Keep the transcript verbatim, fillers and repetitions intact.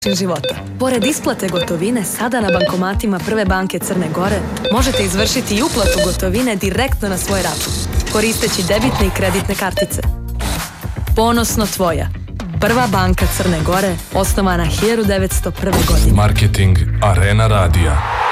života. Pored isplate gotovine, sada na bankomatima Prve banke Crne Gore možete izvršiti i uplatu gotovine direktno na svoj račun, koristeći debitne i kreditne kartice. Ponosno tvoja. Prva banka Crne Gore, osnovana hiljadu devetsto prve. godine. Marketing Arena Radija.